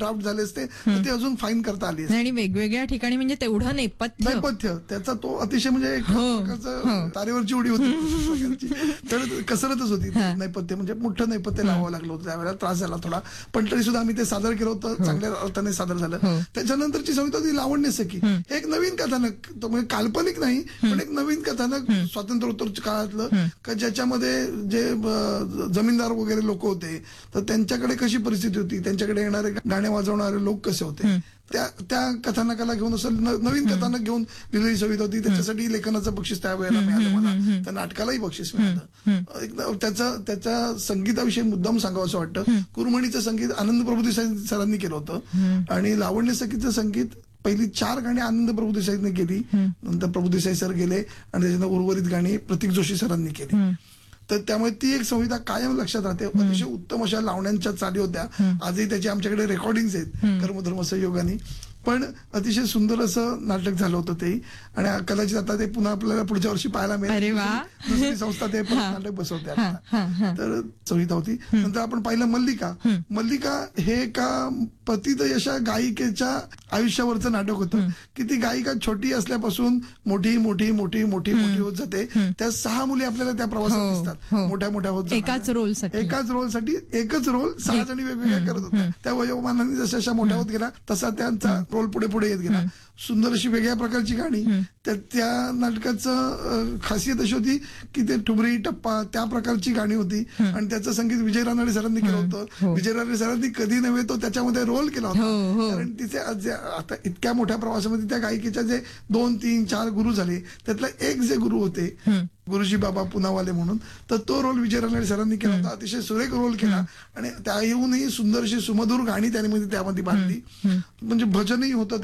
Draft झाले असते तर ते अजून फाईन करता आली असते. आणि वेगवेगळ्या ठिकाणी म्हणजे तेवढं नेपथ्य त्याचा तो अतिशय म्हणजे एक प्रकारचं तारेवरची उडी होती. तर कसरतच होती नेपथ्य, म्हणजे मोठं नेपथ्य लावावं लागलं होतं. त्यावेळेला त्रास झाला थोडा, पण तरी सुद्धा आम्ही ते सादर केलं होतं, चांगल्या अर्थाने सादर झालं. त्याच्यानंतरची संहिता होती लावण्य सखी. एक नवीन कथानक, तो म्हणजे काल्पनिक नाही पण एक नवीन कथानक स्वातंत्र्योत्तर काळातलं, त्याच्यामध्ये जे जमीनदार वगैरे लोक होते तर त्यांच्याकडे कशी परिस्थिती होती, त्यांच्याकडे येणारे गाणे वाजवणारे लोक कसे होते, त्या कथानकाला घेऊन असं नवीन कथानक घेऊन लिहिलेली संहिता होती. त्याच्यासाठी लेखनाचं बक्षीस त्यावेळेला मिळालं मला, त्या नाटकालाही बक्षीस मिळालं. त्याच्या संगीताविषयी मुद्दाम सांगावं असं वाटतं. कुरमणीचं संगीत आनंद प्रभू देसाई सरांनी केलं होतं आणि लावण्य सखीचं संगीत पहिली 4 गाणी आनंद प्रभू देसाईंनी केली, नंतर प्रभू देसाई सर गेले आणि त्याच्यानंतर उर्वरित गाणी प्रतीक जोशी सरांनी केली. तर त्यामुळे ती एक संहिता कायम लक्षात राहते. अतिशय उत्तम अशा लावण्यांच्या चाली होत्या. आजही त्याची आमच्याकडे रेकॉर्डिंग आहेत कर्मधर्म सहयोगाने. पण अतिशय सुंदर असं नाटक झालं होतं ते, आणि कदाचित आता ते पुन्हा आपल्याला पुढच्या वर्षी पाहायला मिळेल. दुसरी संस्था ते नाटक बसवते आता. तर संहिता होती. नंतर आपण पाहिलं मल्लिका हे एका पतित यशा गायिकेच्या आयुष्यावरचं नाटक होतं की ती गायिका छोटी असल्यापासून मोठी मोठी मोठी मोठी मोठी होत जाते. त्या 6 मुली आपल्याला त्या प्रवासात दिसतात, मोठ्या मोठ्या होत जातात. एकाच रोलसाठी एकच रोल 6 जणी वेगवेगळ्या करत होत्या. त्या वयोमानाने जशा मोठ्या होत गेला तसा त्यांचा रोल पुढे पुढे येत गेला. सुंदर अशी वेगळ्या प्रकारची गाणी. त्या नाटकाचं खासियत अशी होती की ते ठुमरी टप्पा त्या प्रकारची गाणी होती आणि त्याचं संगीत विजय रानडे सरांनी केलं होतं. विजय रानडे सरांनी कधी नव्हे तो त्याच्यामध्ये रोल केला होता. कारण तिचे आता इतक्या मोठ्या प्रवासामध्ये त्या गायिकेच्या जे 2, 3, 4 गुरु झाले त्यातला एक जे गुरु होते गुरुजी बाबा पुनावाले म्हणून, तर तो रोल विजय रानडे सरांनी केला होता. अतिशय सुरेख रोल केला आणि त्या येऊनही सुंदर अशी सुमधुर गाणी त्यामध्ये बांधली. म्हणजे भजनही होतं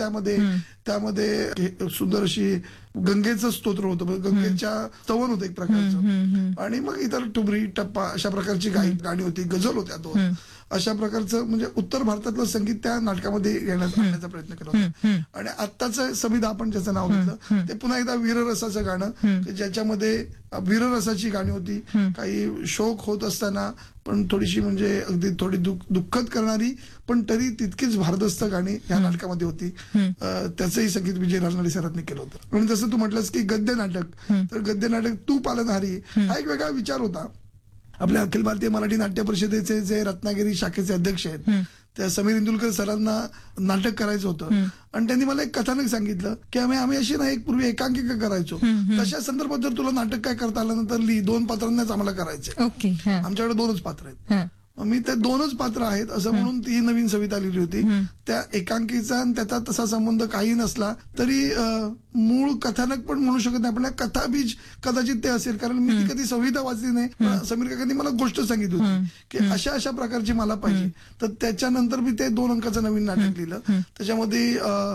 त्यामध्ये सुंदर अशी गंगेचं स्तोत्र होतं, गंगेच्या स्तवन होतं एक प्रकारचं, आणि मग इतर ठुमरी टप्पा अशा प्रकारची गाणी होती, गझल होत्या 2. अशा प्रकारचं म्हणजे उत्तर भारतातलं संगीत त्या नाटकामध्ये आणण्याचा प्रयत्न केला होता. आणि आत्ताचं समिधा आपण ज्याचं नाव घेतलं ते पुन्हा एकदा वीररसाचं गाणं, ज्याच्यामध्ये वीररसाची गाणी होती. काही शोक होत असताना पण थोडीशी म्हणजे अगदी थोडी दुःखद करणारी पण तरी तितकीच भारदस्त गाणी या नाटकामध्ये होती. त्याचंही संगीत विजय रानडे सरांनी केलं होतं. आणि जसं तू म्हटलंस की गद्य नाटक, तर गद्य नाटक तू पालनहारी हा एक वेगळा विचार होता. आपल्या अखिल भारतीय मराठी नाट्य परिषदेचे जे रत्नागिरी शाखेचे अध्यक्ष आहेत त्या समीर इंदुलकर सरांना नाटक करायचं होतं आणि त्यांनी मला एक कथानक सांगितलं की आम्ही अशी ना एक पूर्वी एकांकिका करायचो, तशा संदर्भात जर तुला नाटक काय करता आलं नंतर 2 पात्रांनाच आम्हाला करायचे. आमच्याकडे 2च पात्र आहेत. मी ते 2च पात्र आहेत असं म्हणून ती नवीन संहिता लिहिली होती. त्या एकांकीचा आणि त्याचा तसा संबंध काही नसला तरी मूळ कथानक पण म्हणू शकत नाही. आपल्याला कथाबीज कदाचित ते असेल, कारण मी ती कधी संहिता वाचली नाही. समीर काकांनी मला गोष्ट सांगितली होती की अशा प्रकारची मला पाहिजे. तर त्याच्यानंतर मी ते 2 अंकाचं नवीन नाटक लिहिलं. त्याच्यामध्ये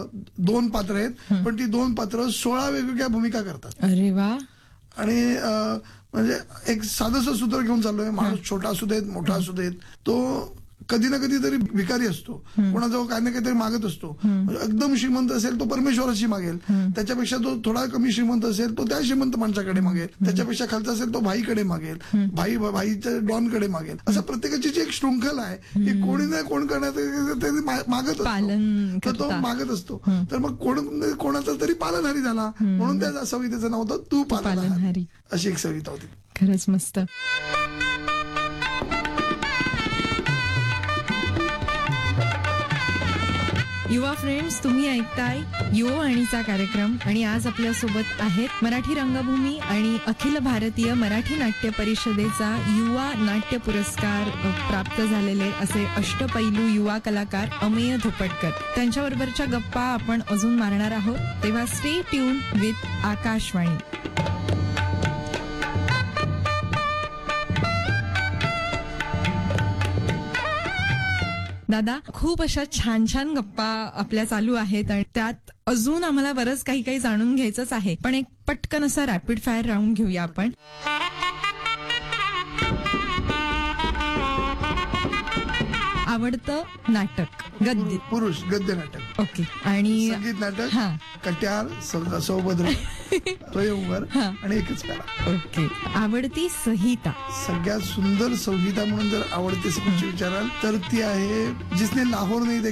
2 पात्र आहेत पण ती 2 पात्र 16 वेगवेगळ्या भूमिका करतात. अरे वा. आणि म्हणजे एक साधंसं सूत्र घेऊन चाललोय. माणूस छोटा असू देत मोठा असू देत, तो कधी ना कधी तरी भिकारी असतो, कोणाजवळ काही ना काहीतरी मागत असतो. एकदम श्रीमंत असेल तो परमेश्वराची मागेल, त्याच्यापेक्षा तो थोडा कमी श्रीमंत असेल तो त्या श्रीमंत माणसाकडे मागेल, त्याच्यापेक्षा खालचा असेल तो भाईकडे मागेल, भाईच्या डॉनकडे मागेल. असं प्रत्येकाची जी एक शृंखला आहे की कोणी नाही कोण करण्यात मागत असतो, तर तो मागत असतो. तर मग कोणाचा तरी पालनहारी झाला म्हणून त्या संहितेचं नाव होतं तू पालनहारी. अशी एक संहिता होती. खरंच मस्त. युवा फ्रेंड्स, तुम्ही ऐकताय युवावाणीचा कार्यक्रम आणि आज आपल्यासोबत आहेत मराठी रंगभूमी आणि अखिल भारतीय मराठी नाट्य परिषदेचा युवा नाट्य पुरस्कार प्राप्त झालेले असे अष्टपैलू युवा कलाकार अमेय धोपटकर. त्यांच्याबरोबरच्या गप्पा आपण अजून मारणार आहोत, तेव्हा स्टे ट्यून विथ आकाशवाणी. दादा, खूप अशा छान छान गप्पा आपल्या चालू आहेत आणि त्यात अजून आम्हाला बरंच काही जाणून घ्यायचंच आहे. पण एक पटकन असा रॅपिड फायर राऊंड घेऊया आपण. आवडतं नाटक? गद्य पुरुष गद्य नाटक. ओके. आणि संगीत नाटक कट्यार, सौभद्र, स्वयंवर आणि एकच पॅरा. ओके. आवडती संहिता? सगळ्यात सुंदर संहिता म्हणून जर आवडती विचाराल तर ती आहे जिसने लाहोर नाही